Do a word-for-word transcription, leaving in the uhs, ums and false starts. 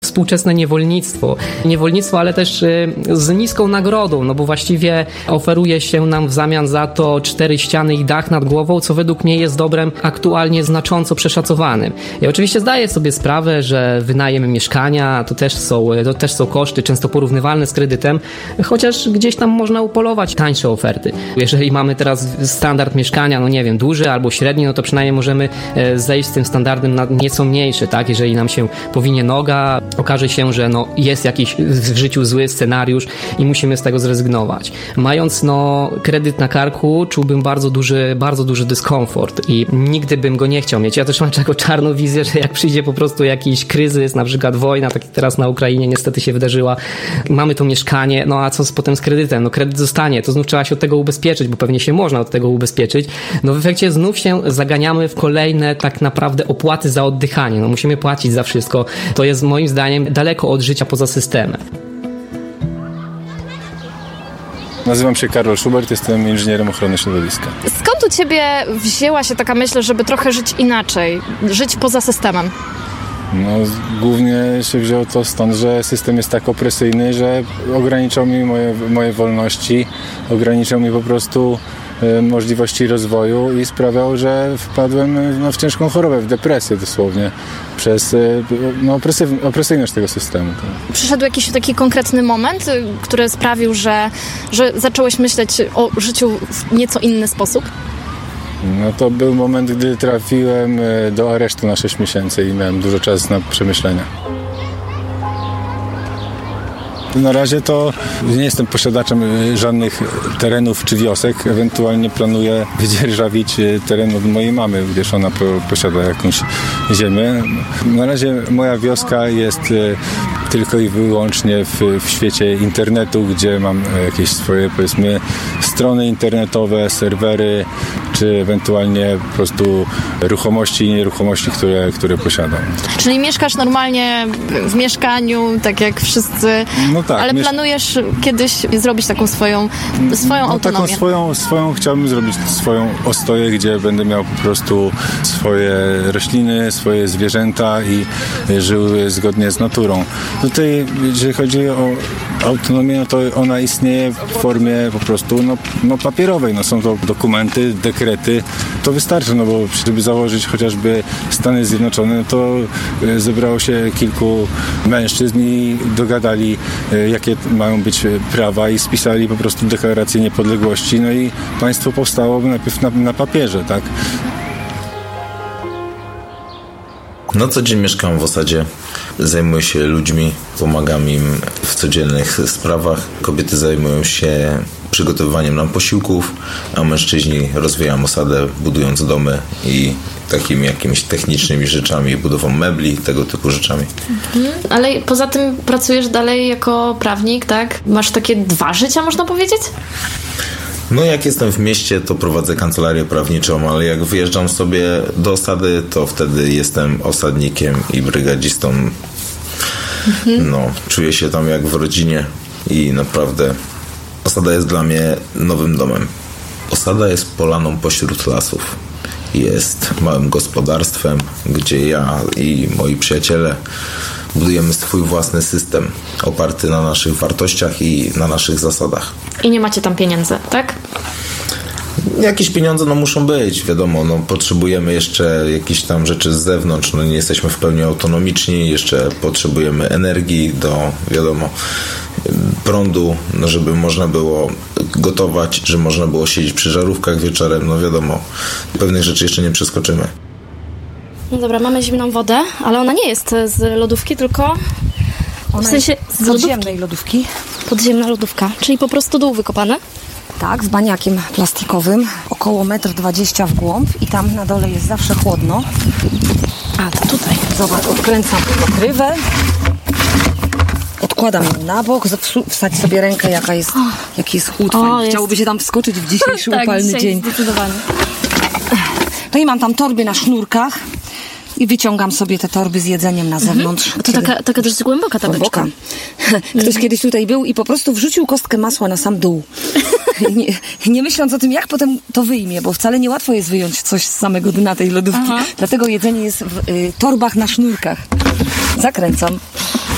współczesne niewolnictwo. Niewolnictwo, ale też z niską nagrodą, no bo właściwie oferuje się nam w zamian za to cztery ściany i dach nad głową, co według mnie jest dobrem aktualnie znacząco przeszacowanym. Ja oczywiście zdaję sobie sprawę, że wynajem mieszkania to też są, to też są koszty często porównywalne z kredytem, chociaż gdzieś tam można upolować tańsze oferty. Jeżeli mamy teraz standard mieszkania, no nie wiem, duży albo średni, no to przynajmniej możemy zejść z tym standardem na nieco mniejszy, tak? Jeżeli nam się powinie noga, okaże się, że no jest jakiś w życiu zły scenariusz i musimy z tego zrezygnować. Mając no kredyt na karku, czułbym bardzo duży, bardzo duży dyskomfort i nigdy bym go nie chciał mieć. Ja też mam taką czarną wizję, że jak przyjdzie po prostu jakiś kryzys, na przykład wojna, tak jak teraz na Ukrainie niestety się wydarzyła, mamy to mieszkanie, no a co z, potem z kredytem? No kredyt zostanie, to znów trzeba się od tego ubezpieczyć, bo pewnie się można od tego ubezpieczyć. No w efekcie znów się zaganiamy w kolejne tak naprawdę opłaty za oddychanie. No musimy płacić za wszystko. To jest moim zdaniem daleko od życia poza systemem. Nazywam się Karol Schubert, jestem inżynierem ochrony środowiska. Skąd u Ciebie wzięła się taka myśl, żeby trochę żyć inaczej, żyć poza systemem? No, głównie się wzięło to stąd, że system jest tak opresyjny, że ograniczał mi moje, moje wolności, ograniczał mi po prostu e, możliwości rozwoju i sprawiał, że wpadłem no, w ciężką chorobę, w depresję dosłownie, przez e, no, opresyw, opresyjność tego systemu. Przyszedł jakiś taki konkretny moment, który sprawił, że, że zacząłeś myśleć o życiu w nieco inny sposób? No to był moment, gdy trafiłem do aresztu na sześć miesięcy i miałem dużo czasu na przemyślenia. Na razie to nie jestem posiadaczem żadnych terenów czy wiosek. Ewentualnie planuję wydzierżawić teren od mojej mamy, gdyż ona posiada jakąś ziemię. Na razie moja wioska jest tylko i wyłącznie w, w świecie internetu, gdzie mam jakieś swoje, powiedzmy, strony internetowe, serwery, czy ewentualnie po prostu ruchomości i nieruchomości, które, które posiadam. Czyli mieszkasz normalnie w mieszkaniu, tak jak wszyscy, no tak, ale miesz... planujesz kiedyś zrobić taką swoją, swoją no, autonomię? Taką swoją, swoją, chciałbym zrobić swoją ostoję, gdzie będę miał po prostu swoje rośliny, swoje zwierzęta i żył zgodnie z naturą. Tutaj, jeżeli chodzi o autonomię, no to ona istnieje w formie po prostu no, no papierowej. No, są to dokumenty, dekrety. To wystarczy, no bo żeby założyć chociażby Stany Zjednoczone, to zebrało się kilku mężczyzn i dogadali, jakie mają być prawa i spisali po prostu deklarację niepodległości. No i państwo powstało najpierw na, na papierze, tak? Na co dzień mieszkam w osadzie, zajmuję się ludźmi, pomagam im w codziennych sprawach. Kobiety zajmują się przygotowywaniem nam posiłków, a mężczyźni rozwijają osadę, budując domy i takimi jakimiś technicznymi rzeczami, budową mebli, tego typu rzeczami. Mhm. Ale poza tym pracujesz dalej jako prawnik, tak? Masz takie dwa życia, można powiedzieć? No jak jestem w mieście, to prowadzę kancelarię prawniczą, ale jak wyjeżdżam sobie do osady, to wtedy jestem osadnikiem i brygadzistą. Mhm. No, czuję się tam jak w rodzinie i naprawdę osada jest dla mnie nowym domem. Osada jest polaną pośród lasów. Jest małym gospodarstwem, gdzie ja i moi przyjaciele budujemy swój własny system oparty na naszych wartościach i na naszych zasadach. I nie macie tam pieniędzy, tak? Jakieś pieniądze no muszą być, wiadomo, no potrzebujemy jeszcze jakichś tam rzeczy z zewnątrz, no nie jesteśmy w pełni autonomiczni, jeszcze potrzebujemy energii do, wiadomo, prądu, no żeby można było gotować, żeby można było siedzieć przy żarówkach wieczorem, no wiadomo, pewnych rzeczy jeszcze nie przeskoczymy. No dobra, mamy zimną wodę, ale ona nie jest z lodówki, tylko ona w sensie z podziemnej lodówki. Podziemna lodówka, czyli po prostu dół wykopany? Tak, z baniakiem plastikowym, około metr dwadzieścia w głąb i tam na dole jest zawsze chłodno. A, to tutaj. Zobacz, odkręcam pokrywę, odkładam ją na bok, wsadź sobie rękę, jaka jest, jaki jest chłód. O, chciałoby się tam wskoczyć w dzisiejszy tak, upalny dzisiaj dzień. Zdecydowanie. No i mam tam torby na sznurkach i wyciągam sobie te torby z jedzeniem na zewnątrz. Mhm. To taka, taka dość głęboka ta beczka. Ktoś kiedyś tutaj był i po prostu wrzucił kostkę masła na sam dół. Nie, nie myśląc o tym, jak potem to wyjmie, bo wcale niełatwo jest wyjąć coś z samego dna tej lodówki. Aha. Dlatego jedzenie jest w y, torbach na sznurkach. Zakręcam.